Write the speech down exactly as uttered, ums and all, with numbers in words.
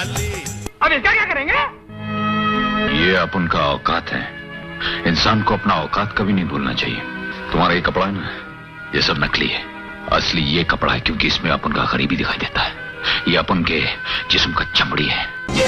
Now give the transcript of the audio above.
अब इसका क्या करेंगे? ये अपन का औकात है। इंसान को अपना औकात कभी नहीं भूलना चाहिए। तुम्हारा ये कपड़ा है ना, ये सब नकली है। असली ये कपड़ा है क्योंकि इसमें अपन का गरीबी दिखाई देता है। ये अपन के जिस्म का चमड़ी है।